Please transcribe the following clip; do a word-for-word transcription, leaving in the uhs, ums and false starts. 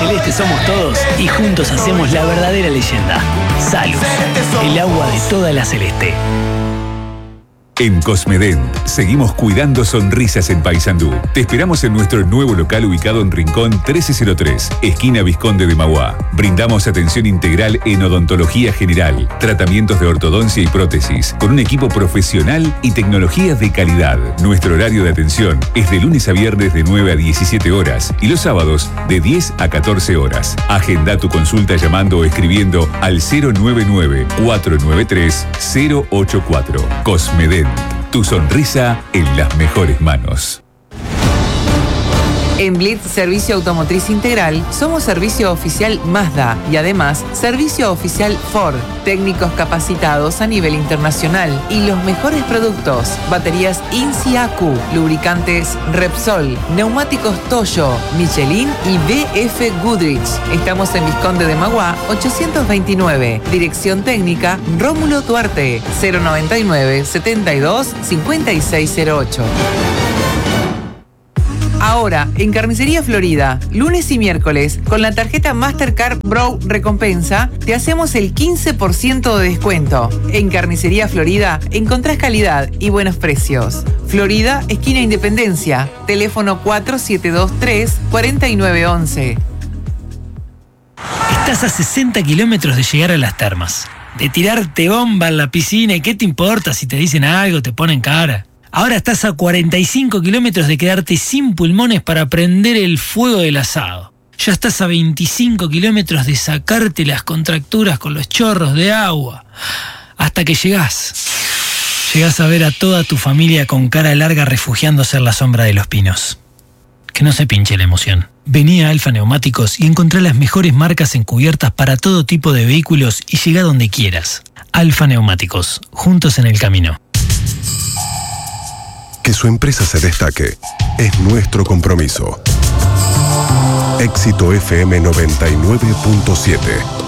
celeste somos todos y juntos hacemos la verdadera leyenda. Salud, el agua de toda la celeste. En Cosmedent, seguimos cuidando sonrisas en Paysandú. Te esperamos en nuestro nuevo local ubicado en Rincón trece cero tres, esquina Vizconde de Mauá. Brindamos atención integral en odontología general, tratamientos de ortodoncia y prótesis, con un equipo profesional y tecnología de calidad. Nuestro horario de atención es de lunes a viernes de nueve a diecisiete horas y los sábados de diez a catorce horas. Agenda tu consulta llamando o escribiendo al cero nueve nueve, cuatro nueve tres, cero ocho cuatro. Cosmedent. Tu sonrisa en las mejores manos. En Blitz Servicio Automotriz Integral somos servicio oficial Mazda y además servicio oficial Ford, técnicos capacitados a nivel internacional y los mejores productos, baterías INSI A Q, lubricantes Repsol, neumáticos Toyo, Michelin y B F Goodrich. Estamos en Vizconde de Mauá ochocientos veintinueve, dirección técnica Rómulo Duarte, cero noventa y nueve, setenta y dos, cincuenta y seis cero ocho. Ahora, en Carnicería Florida, lunes y miércoles, con la tarjeta Mastercard Bro Recompensa, te hacemos el quince por ciento de descuento. En Carnicería Florida encontrás calidad y buenos precios. Florida, esquina Independencia, teléfono cuatro siete dos tres, cuatro nueve uno uno. Estás a sesenta kilómetros de llegar a las termas, de tirarte bomba en la piscina y qué te importa si te dicen algo, te ponen cara. Ahora estás a cuarenta y cinco kilómetros de quedarte sin pulmones para prender el fuego del asado. Ya estás a veinticinco kilómetros de sacarte las contracturas con los chorros de agua. Hasta que llegás. Llegás a ver a toda tu familia con cara larga refugiándose en la sombra de los pinos. Que no se pinche la emoción. Vení a Alfa Neumáticos y encontrá las mejores marcas en cubiertas para todo tipo de vehículos y llegá donde quieras. Alfa Neumáticos, juntos en el camino. Que su empresa se destaque es nuestro compromiso. Éxito F M noventa y nueve punto siete.